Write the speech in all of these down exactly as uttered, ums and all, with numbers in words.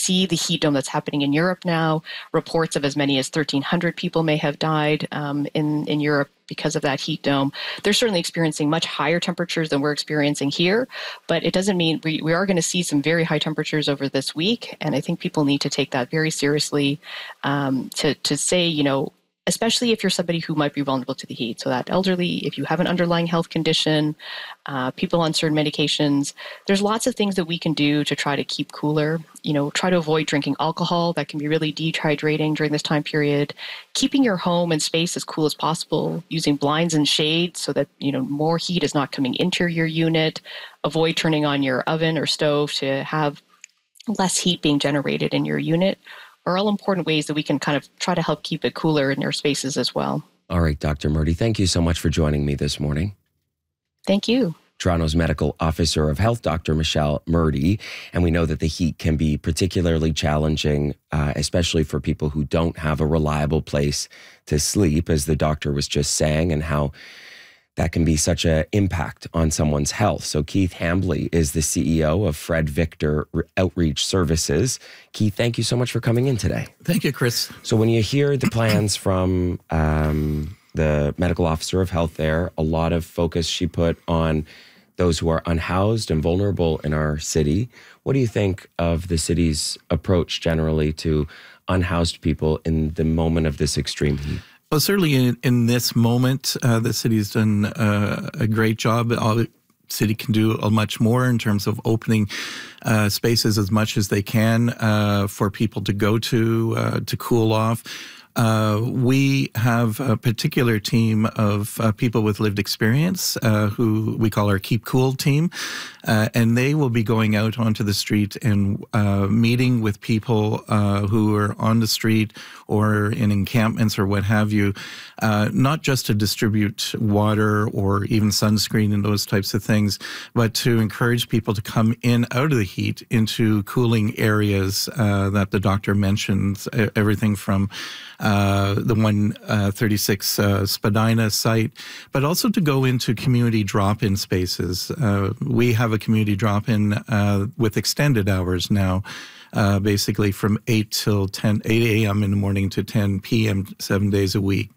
see the heat dome that's happening in Europe now. Reports of as many as thirteen hundred people may have died um, in, in Europe because of that heat dome. They're certainly experiencing much higher temperatures than we're experiencing here, but it doesn't mean we, we are going to see some very high temperatures over this week. And I think people need to take that very seriously um, to, to say, you know, especially if you're somebody who might be vulnerable to the heat. So that elderly, if you have an underlying health condition, uh, people on certain medications, there's lots of things that we can do to try to keep cooler. You know, try to avoid drinking alcohol. That can be really dehydrating during this time period. Keeping your home and space as cool as possible, using blinds and shades so that, you know, more heat is not coming into your unit. Avoid turning on your oven or stove to have less heat being generated in your unit. Are all important ways that we can kind of try to help keep it cooler in our spaces as well. All right, Doctor Murdy, thank you so much for joining me this morning. Thank you. Toronto's Medical Officer of Health, Doctor Michelle Murdy. And we know that the heat can be particularly challenging, uh, especially for people who don't have a reliable place to sleep, as the doctor was just saying, and how that can be such an impact on someone's health. So Keith Hambley is the C E O of Fred Victor Outreach Services. Keith, thank you so much for coming in today. Thank you, Chris. So when you hear the plans from um, the medical officer of health there, a lot of focus she put on those who are unhoused and vulnerable in our city. What do you think of the city's approach generally to unhoused people in the moment of this extreme heat? Well, certainly in, in this moment, uh, the city's done uh, a great job. All the city can do a much more in terms of opening uh, spaces as much as they can uh, for people to go to, uh, to cool off. Uh, we have a particular team of uh, people with lived experience uh, who we call our Keep Cool team, uh, and they will be going out onto the street and uh, meeting with people uh, who are on the street or in encampments or what have you, uh, not just to distribute water or even sunscreen and those types of things, but to encourage people to come in out of the heat into cooling areas uh, that the doctor mentioned, everything from Uh, the one thirty-six uh, Spadina site, but also to go into community drop-in spaces. Uh, we have a community drop-in uh, with extended hours now, uh, basically from eight till ten, eight a.m. in the morning to ten p.m. seven days a week,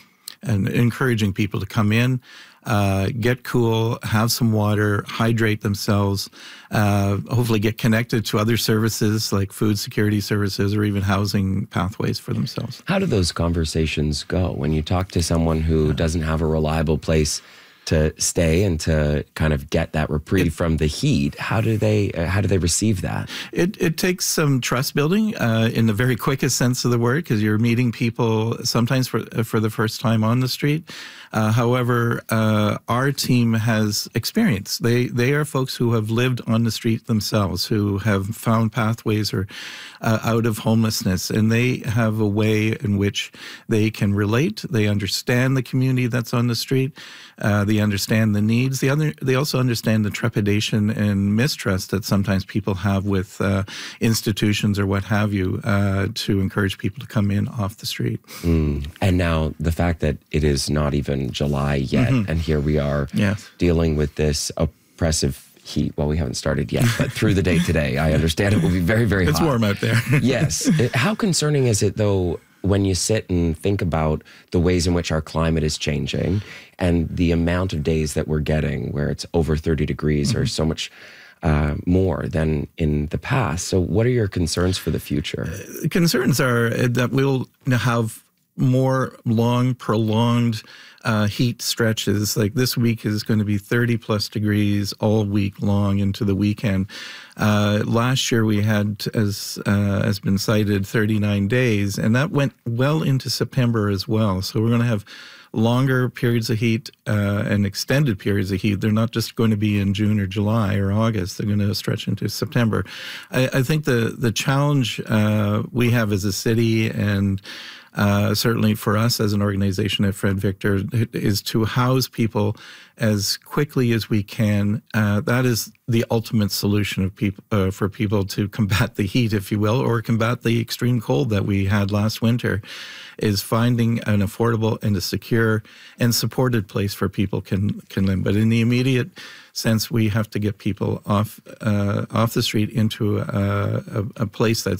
and encouraging people to come in, uh, get cool, have some water, hydrate themselves, uh, hopefully get connected to other services like food security services or even housing pathways for themselves. How do those conversations go when you talk to someone who doesn't have a reliable place to stay and to kind of get that reprieve it, from the heat? How do they uh, how do they receive that? It it takes some trust building uh, in the very quickest sense of the word, because you're meeting people sometimes for for the first time on the street. Uh, however, uh, our team has experience. They they are folks who have lived on the street themselves, who have found pathways or uh, out of homelessness, and they have a way in which they can relate. They understand the community that's on the street. Uh, they understand the needs. They, other, they also understand the trepidation and mistrust that sometimes people have with uh, institutions or what have you, uh, to encourage people to come in off the street. Mm. And now the fact that it is not even July yet, mm-hmm. and here we are yes. dealing with this oppressive heat. Well, we haven't started yet, but through the day today, I understand it will be very, very it's hot. It's warm out there. Yes. How concerning is it, though, when you sit and think about the ways in which our climate is changing and the amount of days that we're getting where it's over thirty degrees mm-hmm. or so much uh, more than in the past? So what are your concerns for the future? Uh, concerns are that we'll have more long, prolonged uh, heat stretches. Like this week is going to be thirty plus degrees all week long into the weekend. Uh, last year we had, as uh, has been cited, thirty-nine days, and that went well into September as well. So we're going to have longer periods of heat uh, and extended periods of heat. They're not just going to be in June or July or August. They're going to stretch into September. I, I think the, the challenge uh, we have as a city, and Uh, certainly for us as an organization at Fred Victor, is to house people as quickly as we can. Uh, that is the ultimate solution of people uh, for people to combat the heat, if you will, or combat the extreme cold that we had last winter, is finding an affordable and a secure and supported place for people can can live. But in the immediate sense, we have to get people off uh, off the street into a, a, a place that's